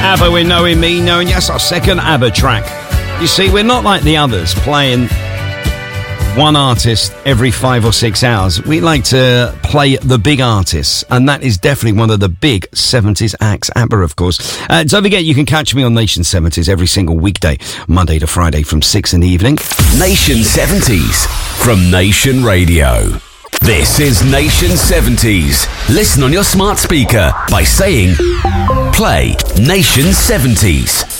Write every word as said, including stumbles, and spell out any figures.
ABBA with Knowing Me, Knowing You. That's our second ABBA track. You see, we're not like the others playing one artist every five or six hours. We like to play the big artists, and that is definitely one of the big seventies acts, ABBA, of course. Uh, don't forget, you can catch me on Nation seventies every single weekday, Monday to Friday from six in the evening. Nation seventies from Nation Radio. This is Nation seventies. Listen on your smart speaker by saying, play Nation seventies.